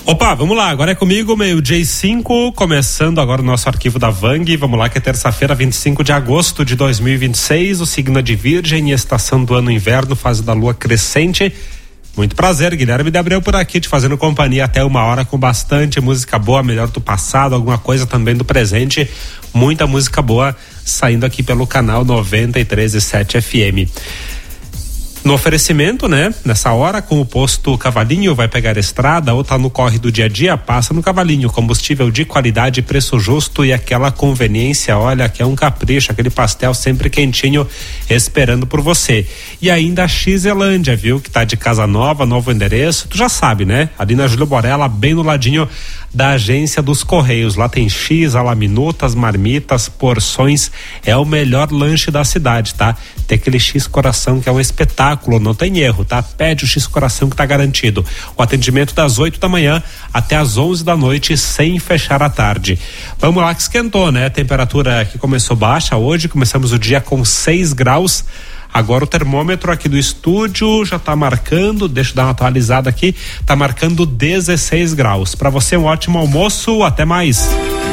Opa, vamos lá, agora é comigo, 12:05, começando agora o nosso arquivo da Vang. Vamos lá, que é terça-feira, 25 de agosto de 2026, o signo é de Virgem e estação do ano inverno, fase da lua crescente. Muito prazer, Guilherme de Abreu por aqui, te fazendo companhia até 1h com bastante música boa, melhor do passado, alguma coisa também do presente, muita música boa saindo aqui pelo canal 93.7 FM. No oferecimento, né? Nessa hora, com o posto Cavalinho, vai pegar a estrada ou tá no corre do dia a dia, passa no Cavalinho, combustível de qualidade, preço justo e aquela conveniência, olha, que é um capricho, aquele pastel sempre quentinho, esperando por você. E ainda a Xelândia, viu? Que tá de casa nova, novo endereço, tu já sabe, né? Ali na Júlio Borella, bem no ladinho da agência dos Correios, lá tem X, alaminutas, marmitas, porções, é o melhor lanche da cidade, tá? Tem aquele X Coração que é um espetáculo, não tem erro, tá? Pede o X Coração que tá garantido. O atendimento das 8 da manhã até as 11 da noite, sem fechar à tarde. Vamos lá que esquentou, né? A temperatura que começou baixa hoje, começamos o dia com 6 graus. Agora o termômetro aqui do estúdio já tá marcando, deixa eu dar uma atualizada aqui, tá marcando 16 graus. Para você um ótimo almoço, até mais.